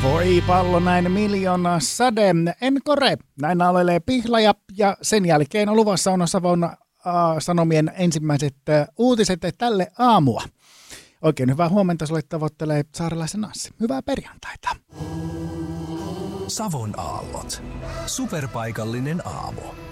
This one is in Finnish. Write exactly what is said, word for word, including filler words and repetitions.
Voi pallo näin miljoona sade. Encore. Näin alelee pihlaja ja sen jälkeen on luvassa on Savon äh, Sanomien ensimmäiset äh, uutiset tälle aamua. Oikein hyvää huomenta sulle tavoittelee Saarelaisen Anssi. Hyvää perjantaita. Savon aallot. Superpaikallinen aamu.